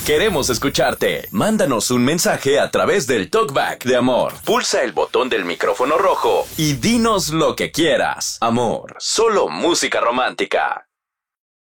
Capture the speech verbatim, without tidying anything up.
Queremos escucharte. Mándanos un mensaje a través del TalkBack de Amor. Pulsa el botón del micrófono rojo y dinos lo que quieras. Amor, solo música romántica.